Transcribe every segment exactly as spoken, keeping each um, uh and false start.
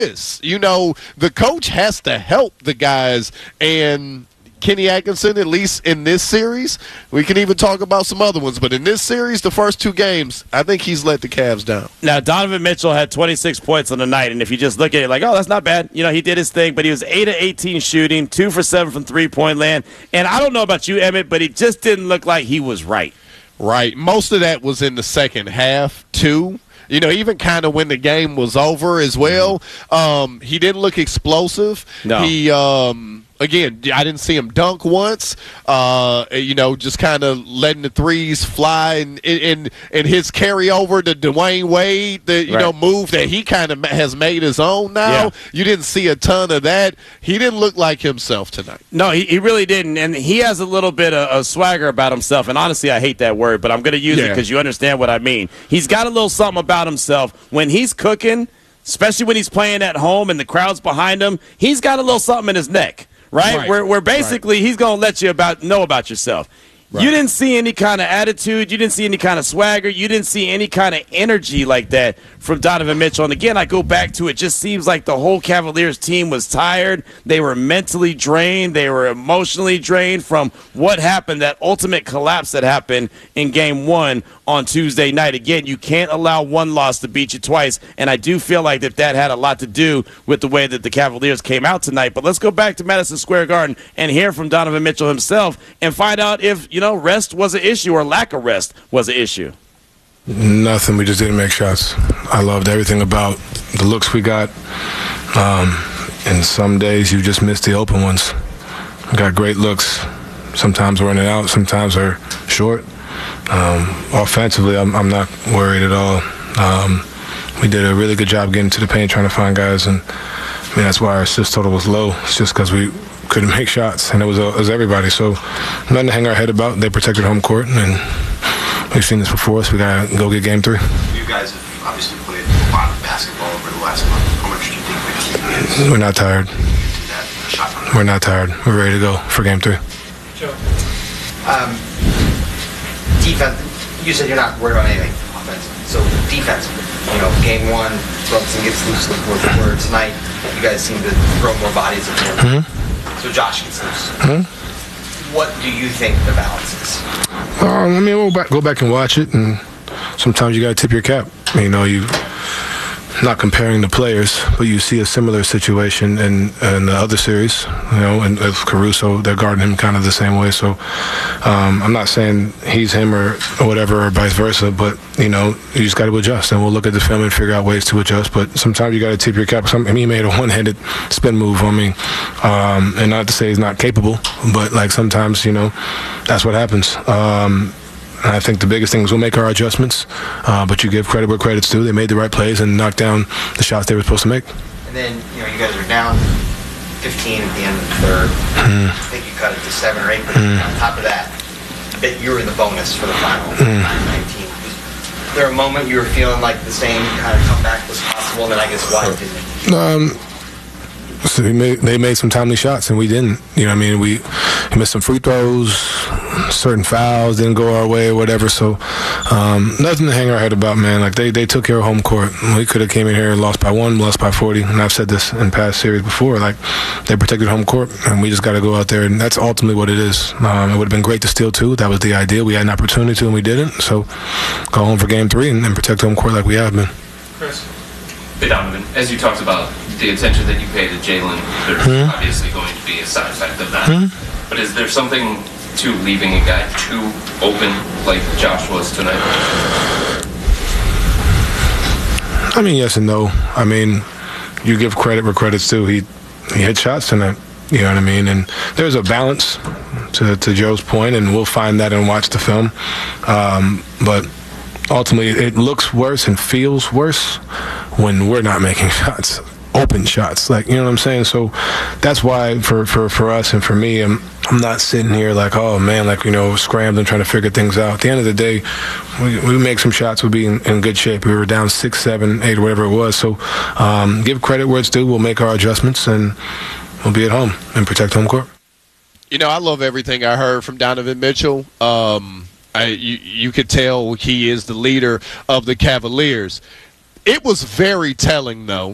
You know, the coach has to help the guys, and Kenny Atkinson, at least in this series, we can even talk about some other ones, but in this series, the first two games, I think he's let the Cavs down. Now, Donovan Mitchell had twenty-six points on the night, and if you just look at it like, oh, that's not bad. You know, he did his thing, but he was eight of eighteen shooting, two for seven from three-point land, and I don't know about you, Emmett, but he just didn't look like he was right. Right. Most of that was in the second half, too. You know, even kind of when the game was over as well. Um, he didn't look explosive. No. He, um, again, I didn't see him dunk once. Uh, you know, just kind of letting the threes fly, and and and his carryover to Dwayne Wade, the you right. know move that he kind of has made his own now. Yeah. You didn't see a ton of that. He didn't look like himself tonight. No, he, he really didn't, and he has a little bit of, of swagger about himself, and honestly, I hate that word, but I'm going to use yeah. it because you understand what I mean. He's got a little something about himself. When he's cooking, especially when he's playing at home and the crowd's behind him, he's got a little something in his neck. Right? Right. Where, where basically right. he's going to let you about know about yourself. Right. You didn't see any kind of attitude. You didn't see any kind of swagger. You didn't see any kind of energy like that from Donovan Mitchell. And again, I go back to it. Just seems like the whole Cavaliers team was tired. They were mentally drained. They were emotionally drained from what happened, that ultimate collapse that happened in game one on Tuesday night. Again, you can't allow one loss to beat you twice. And I do feel like that that had a lot to do with the way that the Cavaliers came out tonight. But let's go back to Madison Square Garden and hear from Donovan Mitchell himself and find out if, you know, rest was an issue or lack of rest was an issue. Nothing. We just didn't make shots. I loved everything about the looks we got. Um, and some days you just miss the open ones. We got great looks. Sometimes we're in and out. Sometimes they're short. Um, offensively, I'm, I'm not worried at all. Um, we did a really good job getting to the paint, trying to find guys. And I mean, that's why our assist total was low. It's just because we couldn't make shots, and it was, uh, it was everybody. So nothing to hang our head about. They protected home court, and we've seen this before, so we got to go get game three. You guys have obviously played a lot of basketball over the last month. How much do you think we just need? We're not tired. We're not tired. We're ready to go for game three. Sure. Um, defense, you said you're not worried about anything offensively. So defense, you know, game one, Brunson gets loose in the fourth quarter. Tonight, you guys seem to throw more bodies in there. Mm-hmm. So Josh gets loose. Hmm? What do you think the balance is? Uh, I mean, we'll back, go back and watch it, and sometimes you got to tip your cap. You know, you not comparing the players, but you see a similar situation in, in the other series. You know, and with Caruso, they're guarding him kind of the same way. So um, I'm not saying he's him or, or whatever, or vice versa, but you know, you just got to adjust, and we'll look at the film and figure out ways to adjust. But sometimes you got to tip your cap. Some, I mean, he made a one-handed spin move on me, um, and not to say he's not capable, but like sometimes, you know, that's what happens. Um, And I think the biggest thing is we'll make our adjustments, uh, but you give credit where credit's due. They made the right plays and knocked down the shots they were supposed to make. And then, you know, you guys are down fifteen at the end of the third. Mm. I think you cut it to seven or eight, but mm. on top of that, I bet you were in the bonus for the final mm. nineteen. Was there a moment you were feeling like the same kind of comeback was possible, and then I guess why didn't it? Um, so they made, they made some timely shots, and we didn't. You know what I mean? We, we missed some free throws, certain fouls didn't go our way or whatever. So um, nothing to hang our head about, man. Like, they, they took care of home court. We could have came in here and lost by one, lost by forty. And I've said this in past series before. Like, they protected home court, and we just got to go out there. And that's ultimately what it is. Um, it would have been great to steal two. That was the idea. We had an opportunity to, and we didn't. So go home for game three and, and protect home court like we have been. Chris. Hey, Donovan, as you talked about the attention that you pay to Jalen, there's mm-hmm. obviously going to be a side effect of that. Mm-hmm. But is there something to leaving a guy too open like Josh was tonight? I mean, yes and no. I mean, you give credit where credit's due. He he hit shots tonight. You know what I mean? And there's a balance to, to Joe's point, and we'll find that and watch the film. Um, but ultimately, it looks worse and feels worse when we're not making shots, open shots. Like, you know what I'm saying? So that's why for, for, for us and for me, I'm, I'm not sitting here like, oh, man, like, you know, scrambling, trying to figure things out. At the end of the day, we, we make some shots, we'll be in, in good shape. We were down six, seven, eight, or whatever it was. So um, give credit where it's due. We'll make our adjustments, and we'll be at home and protect home court. You know, I love everything I heard from Donovan Mitchell. Um, I, you, you could tell he is the leader of the Cavaliers. It was very telling, though,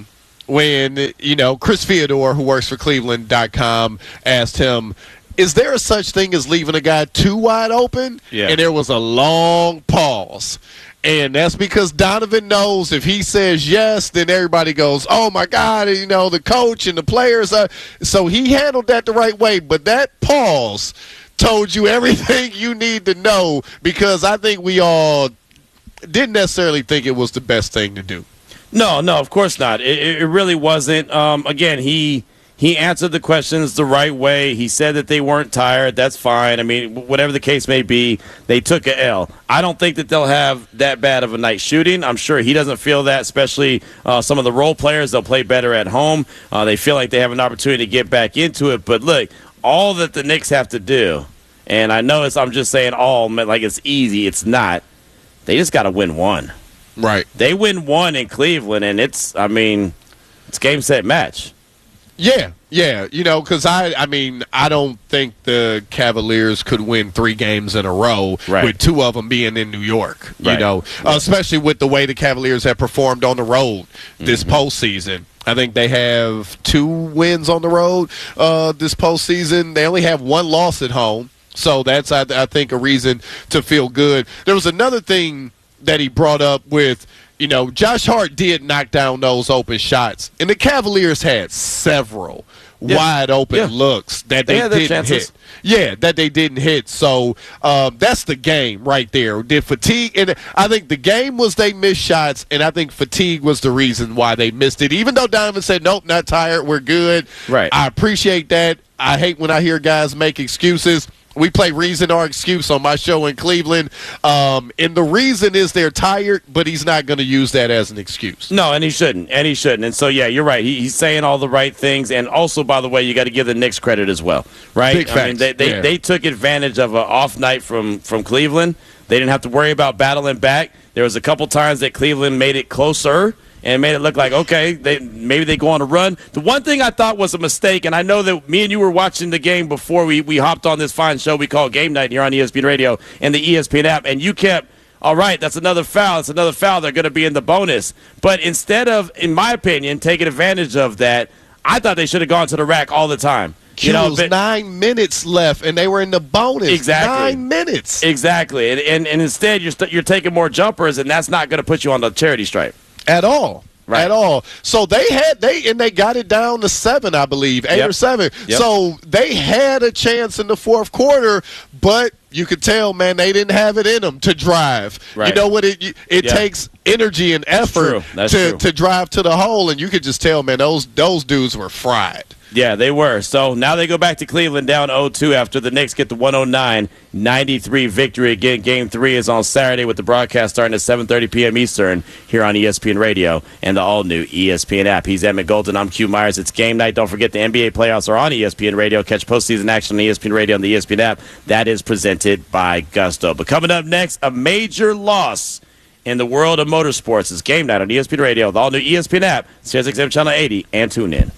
when, you know, Chris Theodore, who works for Cleveland dot com, asked him, is there a such thing as leaving a guy too wide open? Yeah. And there was a long pause. And that's because Donovan knows if he says yes, then everybody goes, oh, my God, you know, the coach and the players. Are. So he handled that the right way. But that pause told you everything you need to know, because I think we all didn't necessarily think it was the best thing to do. No, no, of course not. It, it really wasn't. Um, again, he he answered the questions the right way. He said that they weren't tired. That's fine. I mean, whatever the case may be, they took a L. I don't think that they'll have that bad of a night shooting. I'm sure he doesn't feel that, especially uh, some of the role players. They'll play better at home. Uh, they feel like they have an opportunity to get back into it. But, look, all that the Knicks have to do, and I know it's, I'm just saying all, like it's easy. It's not. They just got to win one. Right. They win one in Cleveland, and it's, I mean, it's game, set, match. Yeah, yeah. You know, because I, I mean, I don't think the Cavaliers could win three games in a row right. with two of them being in New York, you right. know, right. uh, especially with the way the Cavaliers have performed on the road this mm-hmm. postseason. I think they have two wins on the road uh, this postseason. They only have one loss at home. So that's, I, I think, a reason to feel good. There was another thing that he brought up with, you know, Josh Hart did knock down those open shots, and the Cavaliers had several yeah. wide open yeah. looks that they, they didn't hit. Yeah, that they didn't hit. So um, that's the game right there. Did fatigue, and I think the game was they missed shots, and I think fatigue was the reason why they missed it. Even though Donovan said, nope, not tired, we're good. Right. I appreciate that. I hate when I hear guys make excuses. We play reason or excuse on my show in Cleveland, um, and the reason is they're tired, but he's not going to use that as an excuse. No, and he shouldn't, and he shouldn't. And so, yeah, you're right. He, he's saying all the right things, and also, by the way, you got to give the Knicks credit as well, right? Big facts. I mean, they they, yeah. they took advantage of an off night from, from Cleveland. They didn't have to worry about battling back. There was a couple times that Cleveland made it closer and made it look like, okay, they maybe they go on a run. The one thing I thought was a mistake, and I know that me and you were watching the game before we, we hopped on this fine show we call Game Night here on E S P N Radio and the E S P N app, and you kept, all right, that's another foul. It's another foul. They're going to be in the bonus. But instead of, in my opinion, taking advantage of that, I thought they should have gone to the rack all the time. You know, but, nine minutes left, and they were in the bonus. Exactly. Nine minutes. Exactly. And, and, and instead, you're, st- you're taking more jumpers, and that's not going to put you on the charity stripe. At all. Right. At all. So they had they and they got it down to seven, I believe, eight yep. or seven. Yep. So they had a chance in the fourth quarter, but you could tell, man, they didn't have it in them to drive. Right. You know what? It it yeah. takes energy and effort That's to true. to drive to the hole, and you could just tell, man, those those dudes were fried. Yeah, they were. So now they go back to Cleveland down oh two after the Knicks get the one oh nine ninety-three victory. Again, Game three is on Saturday with the broadcast starting at seven thirty p.m. Eastern here on E S P N Radio and the all-new E S P N app. He's Emmett Golden. I'm Q Myers. It's game night. Don't forget the N B A playoffs are on E S P N Radio. Catch postseason action on E S P N Radio and the E S P N app. That is presented by Gusto. But coming up next, a major loss in the world of motorsports is Game Night on E S P N Radio, the all-new E S P N app, SiriusXM Channel eighty, and tune in.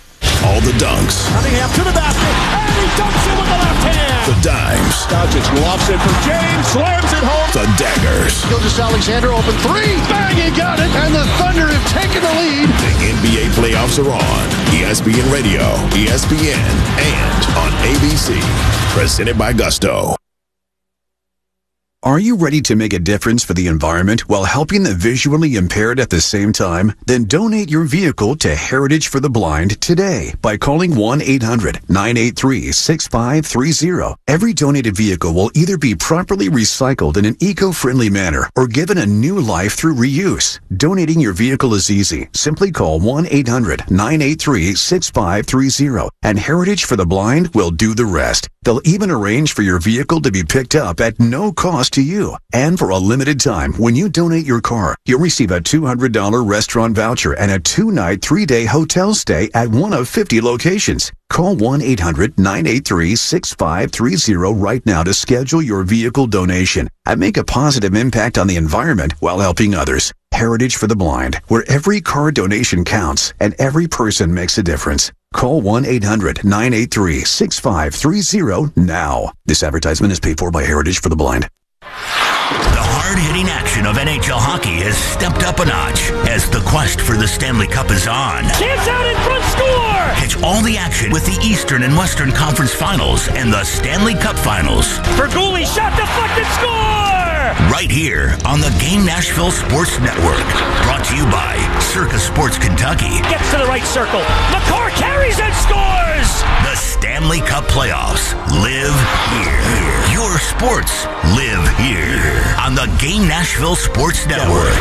All the dunks. Cunningham to the basket, and he dunks it with the left hand. The dimes. Doncic lofts it for James, slams it home. The daggers. Gilgeous Alexander open three. Bang, he got it, and the Thunder have taken the lead. The N B A playoffs are on. E S P N Radio, E S P N, and on A B C. Presented by Gusto. Are you ready to make a difference for the environment while helping the visually impaired at the same time? Then donate your vehicle to Heritage for the Blind today by calling one eight hundred nine eight three six five three zero. Every donated vehicle will either be properly recycled in an eco-friendly manner or given a new life through reuse. Donating your vehicle is easy. Simply call one eight hundred nine eight three six five three zero and Heritage for the Blind will do the rest. They'll even arrange for your vehicle to be picked up at no cost to you. And for a limited time, when you donate your car, you'll receive a two hundred dollars restaurant voucher and a two-night, three-day hotel stay at one of fifty locations. Call one eight hundred nine eight three six five three zero right now to schedule your vehicle donation and make a positive impact on the environment while helping others. Heritage for the Blind, where every car donation counts and every person makes a difference. Call one eight hundred nine eight three six five three zero now. This advertisement is paid for by Heritage for the Blind. The hard-hitting action of N H L hockey has stepped up a notch as the quest for the Stanley Cup is on. Chance out in front, score! Catch all the action with the Eastern and Western Conference Finals and the Stanley Cup Finals. Berguli shot deflected, score! Right here on the Game Nashville Sports Network. Brought to you by Circus Sports Kentucky. Gets to the right circle. McCarr carries and scores! The Stanley Cup Playoffs live here. Your sports live here on the Game Nashville Sports Network.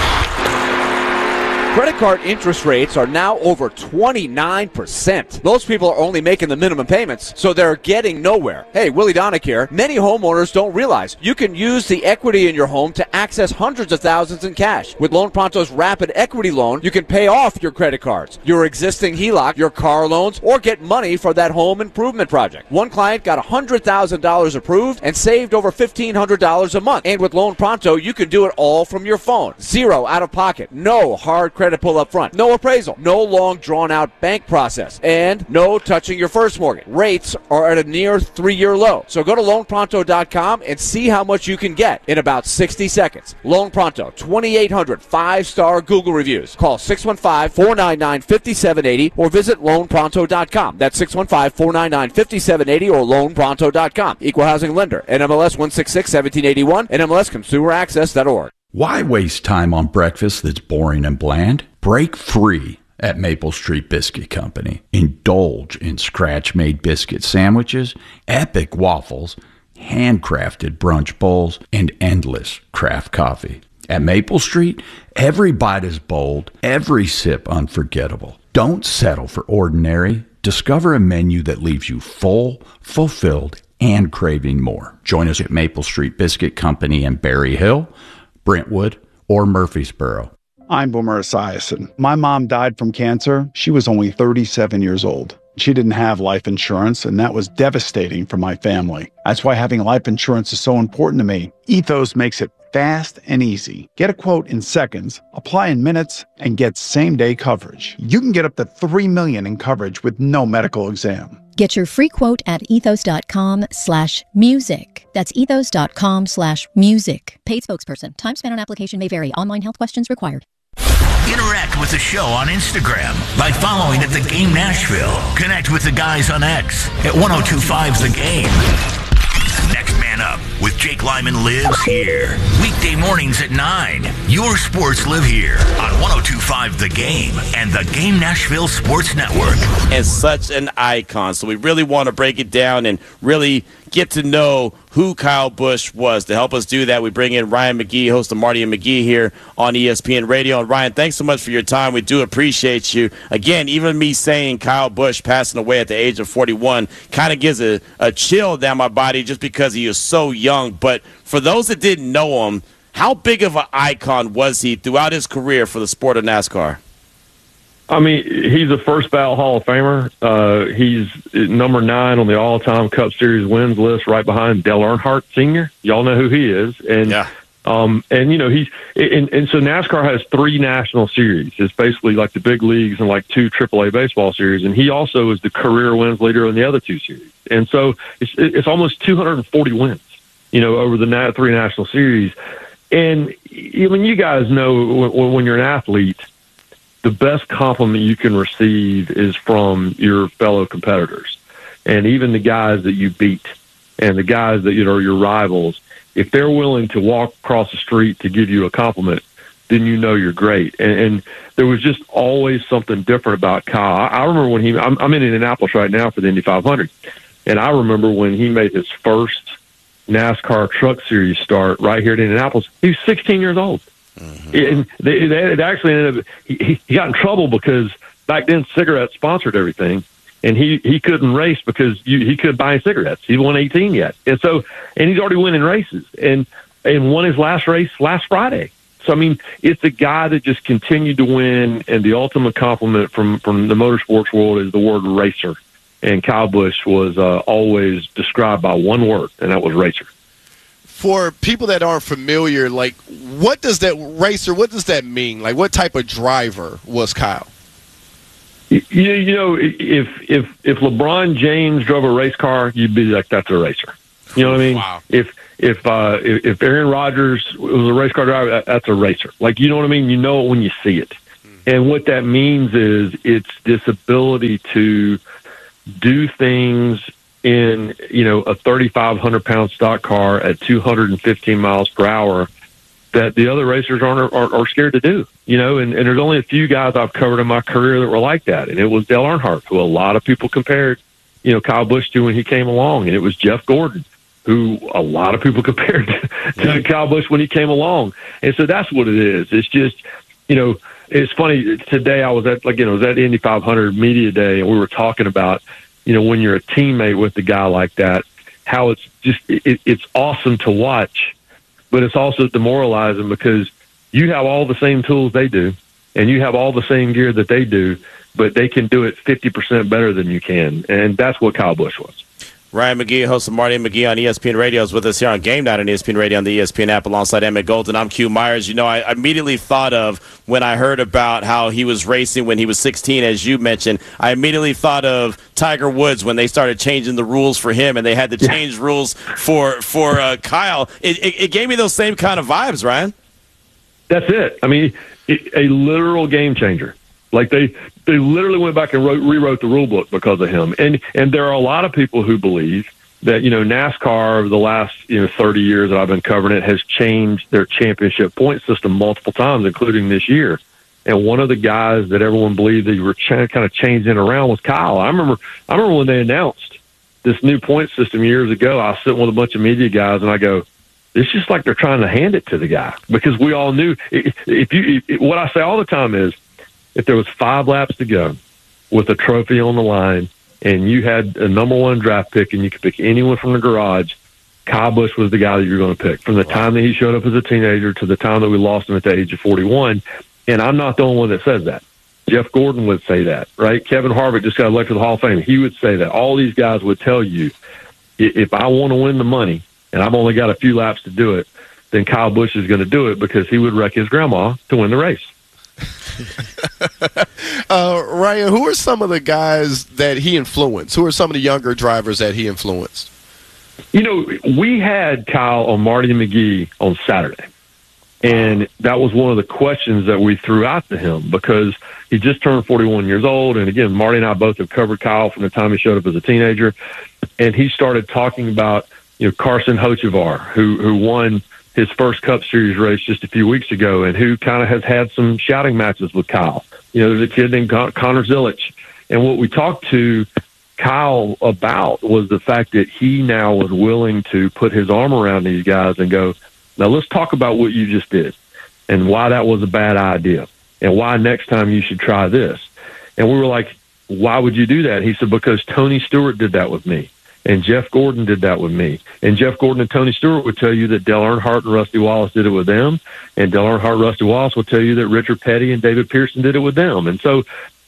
Credit card interest rates are now over twenty-nine percent. Those people are only making the minimum payments, so they're getting nowhere. Hey, Willie Donick here. Many homeowners don't realize you can use the equity in your home to access hundreds of thousands in cash. With Loan Pronto's Rapid Equity Loan, you can pay off your credit cards, your existing H E L O C, your car loans, or get money for that home improvement project. One client got one hundred thousand dollars approved and saved over fifteen hundred dollars a month. And with Loan Pronto, you can do it all from your phone. Zero out of pocket. No hard credit pull up front. No appraisal. No long drawn-out bank process. And no touching your first mortgage. Rates are at a near three-year low. So go to loan pronto dot com and see how much you can get in about sixty seconds. Loan Pronto, twenty-eight hundred five-star Google reviews. Call six one five, four nine nine, five seven eight zero or visit loan pronto dot com. That's six one five, four nine nine, five seven eight zero or loan pronto dot com. Equal housing lender. N M L S one six six, one seven eight one. N M L S consumer access dot org. Why waste time on breakfast that's boring and bland? Break free at Maple Street Biscuit Company. Indulge in scratch-made biscuit sandwiches, epic waffles, handcrafted brunch bowls, and endless craft coffee. At Maple Street, every bite is bold, every sip unforgettable. Don't settle for ordinary. Discover a menu that leaves you full, fulfilled, and craving more. Join us at Maple Street Biscuit Company in Berry Hill, Brentwood, or Murfreesboro. I'm Boomer Esiason. My mom died from cancer. She was only thirty-seven years old. She didn't have life insurance, and that was devastating for my family. That's why having life insurance is so important to me. Ethos makes it fast and easy. Get a quote in seconds, apply in minutes, and get same-day coverage. You can get up to three million dollars in coverage with no medical exam. Get your free quote at ethos.com slash music. That's ethos.com slash music. Paid spokesperson. Time spent on application may vary. Online health questions required. Interact with the show on Instagram by following at The Game Nashville. Connect with the guys on X at ten twenty-five The Game. Next Man Up with Jake Lyman lives here. Weekday mornings at nine. Your sports live here on ten twenty-five The Game and the Game Nashville Sports Network. And such an icon. So we really want to break it down and really get to know who Kyle Busch was. To help us do that, we bring in Ryan McGee, host of Marty and McGee here on E S P N Radio. And Ryan, thanks so much for your time. We do appreciate you. Again, even me saying Kyle Busch passing away at the age of forty-one kind of gives a, a chill down my body just because he is so young. But for those that didn't know him, how big of an icon was he throughout his career for the sport of NASCAR? I mean, he's a first ballot Hall of Famer. Uh, he's number nine on the all-time Cup Series wins list, right behind Dale Earnhardt Senior Y'all know who he is, and yeah. um, and you know he's and, and so NASCAR has three national series. It's basically like the big leagues and like two triple A baseball series, and he also is the career wins leader in the other two series. And so it's it's almost two hundred forty wins, you know, over the na- three national series. And I mean, you guys know when, when you're an athlete, the best compliment you can receive is from your fellow competitors. And even the guys that you beat and the guys that, you know, are your rivals, if they're willing to walk across the street to give you a compliment, then you know you're great. And, and there was just always something different about Kyle. I, I remember when he, I'm, I'm in Indianapolis right now for the Indy five hundred, and I remember when he made his first NASCAR Truck Series start right here in Indianapolis. He was sixteen years old. Mm-hmm. And they, they, it actually ended up, he, he got in trouble because back then cigarettes sponsored everything, and he, he couldn't race because you, he couldn't buy any cigarettes. He wasn't eighteen yet. And so, and he's already winning races and, and won his last race last Friday. So, I mean, it's a guy that just continued to win, and the ultimate compliment from, from the motorsports world is the word racer. And Kyle Busch was uh, always described by one word, and that was racer. For people that aren't familiar, like, what does that racer, what does that mean? Like, what type of driver was Kyle? You, you know, if if if LeBron James drove a race car, you'd be like, that's a racer. You know what I mean? Wow. If if uh, if, if Aaron Rodgers was a race car driver, that, that's a racer. Like, you know what I mean? You know it when you see it. Mm-hmm. And what that means is it's this ability to do things in, you know, a thirty-five hundred pound stock car at two hundred fifteen miles per hour that the other racers aren't are, are scared to do, you know, and, and there's only a few guys I've covered in my career that were like that. And it was Dale Earnhardt, who a lot of people compared, you know, Kyle Busch to when he came along. And it was Jeff Gordon, who a lot of people compared to, to Kyle Busch when he came along. And so that's what it is. It's just, you know, it's funny. Today I was at, like, you know, I was at Indy five hundred Media Day, and we were talking about, you know, when you're a teammate with a guy like that, how it's just, it, it's awesome to watch, but it's also demoralizing because you have all the same tools they do, and you have all the same gear that they do, but they can do it fifty percent better than you can. And that's what Kyle Busch was. Ryan McGee, host of Marty and McGee on E S P N Radio, is with us here on Game Night on E S P N Radio on the E S P N app alongside Emmett Golden. I'm Q Myers. You know, I immediately thought of when I heard about how he was racing when he was sixteen, as you mentioned, I immediately thought of Tiger Woods when they started changing the rules for him and they had to change yeah. rules for for uh, Kyle. It, it, it gave me those same kind of vibes, Ryan. That's it. I mean, it, a literal game changer. Like they, they literally went back and wrote, rewrote the rule book because of him. And and there are a lot of people who believe that, you know, NASCAR over the last, you know, thirty years that I've been covering it has changed their championship point system multiple times, including this year. And one of the guys that everyone believed they were ch- kind of changing around was Kyle. I remember I remember when they announced this new point system years ago, I was sitting with a bunch of media guys and I go, it's just like they're trying to hand it to the guy, because we all knew if you, if, what I say all the time is, if there was five laps to go with a trophy on the line and you had a number one draft pick and you could pick anyone from the garage, Kyle Busch was the guy that you're going to pick from the wow. time that he showed up as a teenager to the time that we lost him at the age of forty-one. And I'm not the only one that says that. Jeff Gordon would say that, right? Kevin Harvick just got elected to the Hall of Fame. He would say that. All these guys would tell you, if I want to win the money and I've only got a few laps to do it, then Kyle Busch is going to do it because he would wreck his grandma to win the race. uh, Ryan, who are some of the guys that he influenced? Who are some of the younger drivers that he influenced? You know, we had Kyle on Marty and McGee on Saturday, and that was one of the questions that we threw out to him because he just turned forty-one years old. And again, Marty and I both have covered Kyle from the time he showed up as a teenager, and he started talking about, you know, Carson Hocevar, who who won his first Cup Series race just a few weeks ago, and who kind of has had some shouting matches with Kyle. You know, there's a kid named Con- Connor Zilisch. And what we talked to Kyle about was the fact that he now was willing to put his arm around these guys and go, now let's talk about what you just did and why that was a bad idea and why next time you should try this. And we were like, why would you do that? He said, because Tony Stewart did that with me. And Jeff Gordon did that with me. And Jeff Gordon and Tony Stewart would tell you that Dale Earnhardt and Rusty Wallace did it with them. And Dale Earnhardt and Rusty Wallace will tell you that Richard Petty and David Pearson did it with them. And so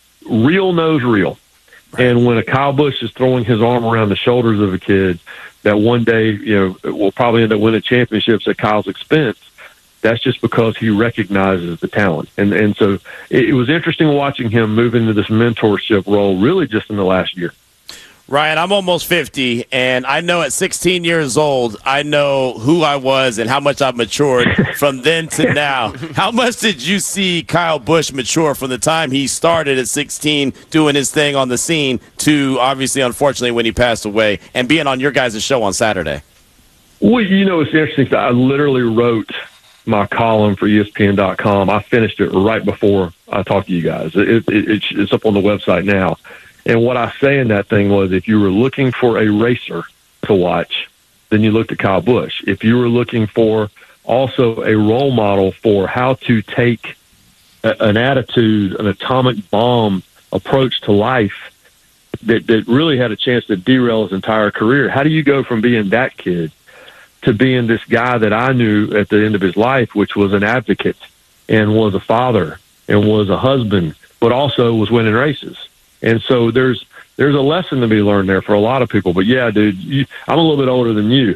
real knows real. Right. And when a Kyle Busch is throwing his arm around the shoulders of a kid that one day, you know, will probably end up winning championships at Kyle's expense, that's just because he recognizes the talent. And and so it, it was interesting watching him move into this mentorship role really just in the last year. Ryan, I'm almost fifty, and I know at sixteen years old, I know who I was and how much I've matured from then to now. How much did you see Kyle Busch mature from the time he started at sixteen doing his thing on the scene to, obviously, unfortunately, when he passed away and being on your guys' show on Saturday? Well, you know, it's interesting. I literally wrote my column for E S P N dot com. I finished it right before I talked to you guys. It, it, it's up on the website now. And what I say in that thing was, if you were looking for a racer to watch, then you looked at Kyle Busch. If you were looking for also a role model for how to take a, an attitude, an atomic bomb approach to life that, that really had a chance to derail his entire career, how do you go from being that kid to being this guy that I knew at the end of his life, which was an advocate and was a father and was a husband, but also was winning races? And so there's there's a lesson to be learned there for a lot of people. But yeah, dude, you, I'm a little bit older than you.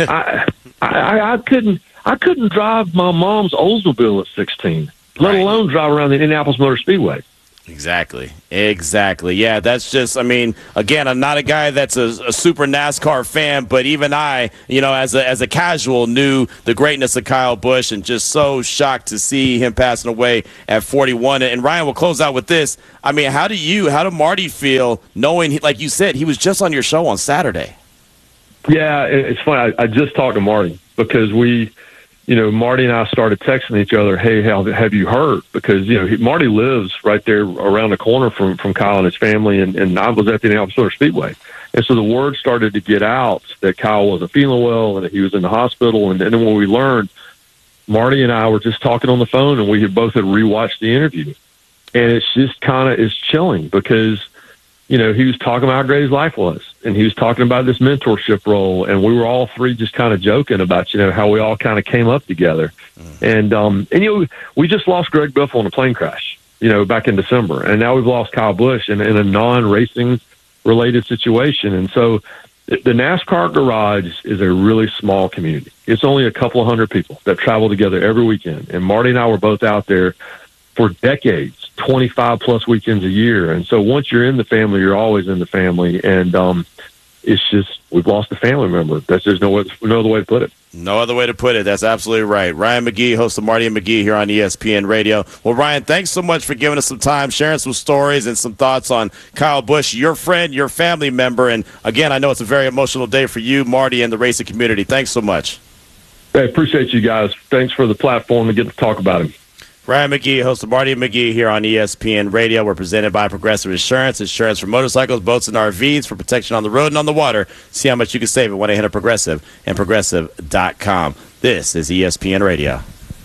I, I I couldn't I couldn't drive my mom's Oldsmobile at sixteen, let alone drive around the Indianapolis Motor Speedway. Exactly. Exactly. Yeah, that's just, I mean, again, I'm not a guy that's a, a super NASCAR fan, but even I, you know, as a as a casual, knew the greatness of Kyle Busch, and just so shocked to see him passing away at forty-one. And Ryan, will close out with this. I mean, how do you, how did Marty feel knowing, he, like you said, he was just on your show on Saturday? Yeah, it's funny. I, I just talked to Marty because we, you know, Marty and I started texting each other, hey, how, have you heard? Because, you know, he, Marty lives right there around the corner from, from Kyle and his family, and, and I was at the Indianapolis Motor Speedway. And so the word started to get out that Kyle wasn't feeling well and that he was in the hospital. And, and then when we learned, Marty and I were just talking on the phone, and we had both had rewatched the interview. And it's just kind of, it's chilling because, you know, he was talking about how great his life was, and he was talking about this mentorship role, and we were all three just kind of joking about, you know, how we all kind of came up together. Mm-hmm. And, um, and, you know, we just lost Greg Biffle in a plane crash, you know, back in December, and now we've lost Kyle Busch in, in a non-racing related situation. And so the NASCAR garage is a really small community. It's only a couple of hundred people that travel together every weekend. And Marty and I were both out there for decades, twenty-five plus weekends a year. And so once you're in the family, you're always in the family. And um, it's just, we've lost a family member. That's, there's no, way, no other way to put it. No other way to put it. That's absolutely right. Ryan McGee, host of Marty and McGee here on E S P N Radio. Well, Ryan, thanks so much for giving us some time, sharing some stories and some thoughts on Kyle Busch, your friend, your family member. And again, I know it's a very emotional day for you, Marty, and the racing community. Thanks so much. I appreciate you guys. Thanks for the platform to get to talk about him. Ryan McGee, host of Marty and McGee here on E S P N Radio. We're presented by Progressive Insurance. Insurance for motorcycles, boats, and R Vs for protection on the road and on the water. See how much you can save at one eight hundred progressive and progressive dot com. This is E S P N Radio.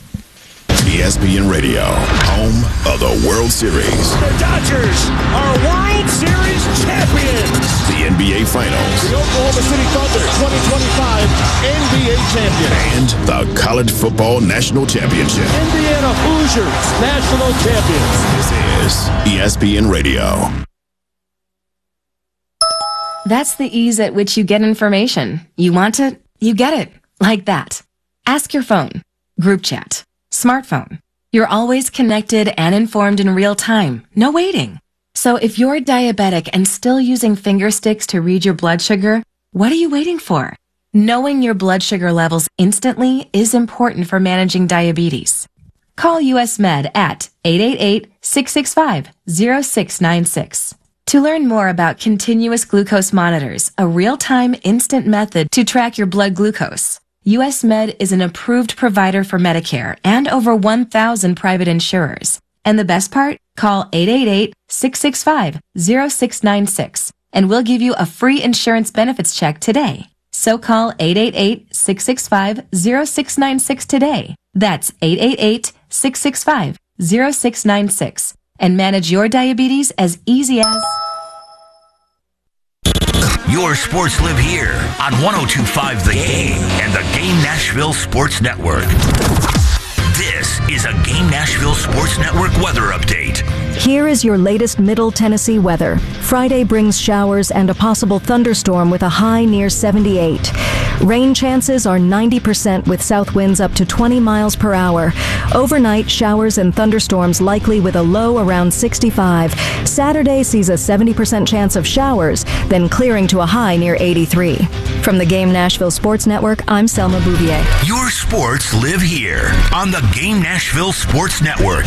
E S P N Radio, home of the World Series. The Dodgers are World Series champions. The N B A Finals. The Oklahoma City Thunder, twenty twenty-five N B A champion. And the College Football National Championship. Indiana Hoosiers, national champions. This is E S P N Radio. That's the ease at which you get information. You want it, you get it. Like that. Ask your phone. Group chat. Smartphone. You're always connected and informed in real time. No waiting. So if you're diabetic and still using finger sticks to read your blood sugar, what are you waiting for? Knowing your blood sugar levels instantly is important for managing diabetes. Call U S Med at eight eight eight, six six five, zero six nine six. To learn more about continuous glucose monitors, a real-time instant method to track your blood glucose, U S Med is an approved provider for Medicare and over one thousand private insurers. And the best part? Call eight eight eight, six six five, zero six nine six and we'll give you a free insurance benefits check today. So call eight eight eight, six six five, zero six nine six today. That's eight eight eight, six six five, zero six nine six and manage your diabetes as easy as... Your sports live here on one oh two point five The Game and the Game Nashville Sports Network. This is a Game Nashville Sports Network weather update. Here is your latest Middle Tennessee weather. Friday brings showers and a possible thunderstorm with a high near seventy-eight. Rain chances are ninety percent with south winds up to twenty miles per hour. Overnight, showers and thunderstorms likely with a low around sixty-five. Saturday sees a seventy percent chance of showers, then clearing to a high near eighty-three. From the Game Nashville Sports Network, I'm Selma Bouvier. Your sports live here on the Game Nashville Sports Network.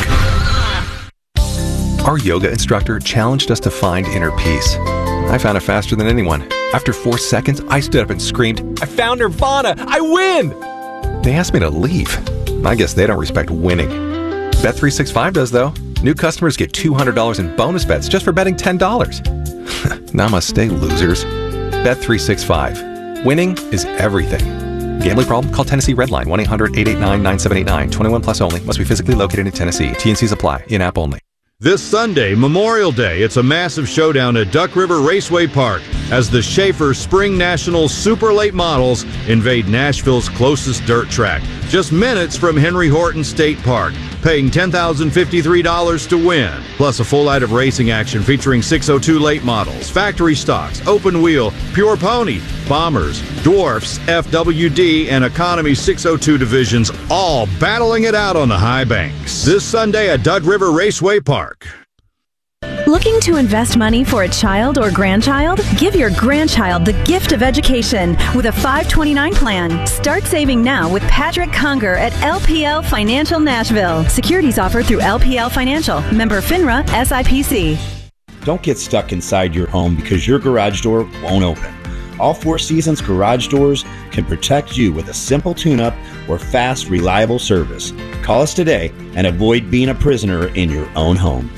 Our yoga instructor challenged us to find inner peace. I found it faster than anyone. After four seconds, I stood up and screamed, "I found Nirvana! I win!" They asked me to leave. I guess they don't respect winning. Bet three sixty-five does, though. New customers get two hundred dollars in bonus bets just for betting ten dollars. Namaste, losers. Bet three sixty-five. Winning is everything. Gambling problem? Call Tennessee Redline, one eight hundred, eight eight nine, nine seven eight nine. twenty-one plus only. Must be physically located in Tennessee. T N Cs apply. In-app only. This Sunday, Memorial Day, it's a massive showdown at Duck River Raceway Park as the Schaefer Spring Nationals Super Late Models invade Nashville's closest dirt track, just minutes from Henry Horton State Park, paying ten thousand fifty-three dollars to win. Plus a full night of racing action featuring six oh two late models, factory stocks, open wheel, pure pony, bombers, dwarfs, F W D, and economy six oh two divisions, all battling it out on the high banks. This Sunday at Duck River Raceway Park. Looking to invest money for a child or grandchild? Give your grandchild the gift of education with a five twenty-nine plan. Start saving now with Patrick Conger at L P L Financial Nashville. Securities offered through L P L Financial. Member FINRA S I P C. Don't get stuck inside your home because your garage door won't open. All Four Seasons garage doors can protect you with a simple tune-up or fast, reliable service. Call us today and avoid being a prisoner in your own home.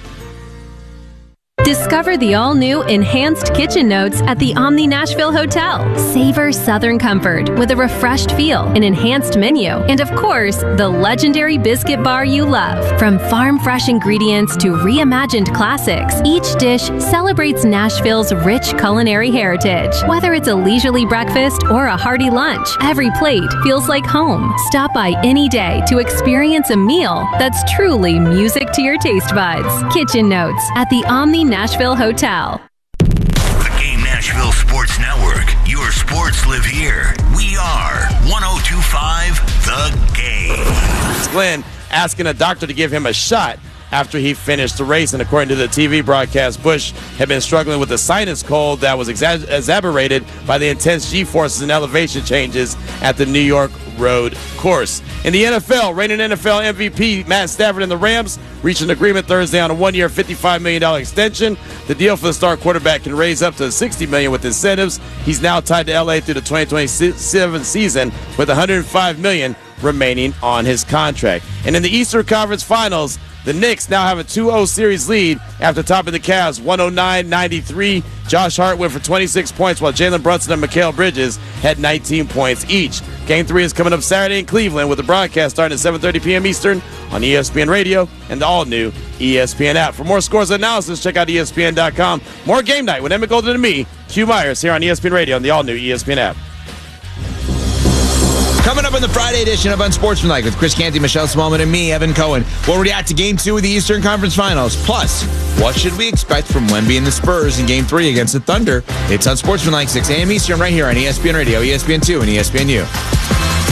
Discover the all-new Enhanced Kitchen Notes at the Omni Nashville Hotel. Savor Southern comfort with a refreshed feel, an enhanced menu, and of course, the legendary biscuit bar you love. From farm-fresh ingredients to reimagined classics, each dish celebrates Nashville's rich culinary heritage. Whether it's a leisurely breakfast or a hearty lunch, every plate feels like home. Stop by any day to experience a meal that's truly music to your taste buds. Kitchen Notes at the Omni Nashville Hotel. The Game Nashville Sports Network. Your sports live here. We are one oh two point five The Game. Glenn asking a doctor to give him a shot after he finished the race. And according to the T V broadcast, Busch had been struggling with a sinus cold that was exa- exacerbated by the intense G-forces and elevation changes at the New York road course. In the N F L, reigning N F L M V P Matt Stafford and the Rams reached an agreement Thursday on a one-year, fifty-five million dollars extension. The deal for the star quarterback can raise up to sixty million dollars with incentives. He's now tied to L A through the twenty twenty-seven season with one hundred five million dollars remaining on his contract. And in the Eastern Conference Finals, the Knicks now have a two oh series lead after topping the Cavs one oh nine ninety-three. Josh Hart went for twenty-six points, while Jalen Brunson and Mikal Bridges had nineteen points each. Game three is coming up Saturday in Cleveland with the broadcast starting at seven thirty p.m. Eastern on E S P N Radio and the all-new E S P N app. For more scores and analysis, check out E S P N dot com. More Game Night with Emmett Golden and me, Q Myers, here on E S P N Radio and the all-new E S P N app. Coming up in the Friday edition of Unsportsmanlike with Chris Canty, Michelle Smallman, and me, Evan Cohen, we'll react to Game two of the Eastern Conference Finals. Plus, what should we expect from Wemby and the Spurs in Game three against the Thunder? It's Unsportsmanlike, six a.m. Eastern, right here on E S P N Radio, E S P N two, and E S P N U.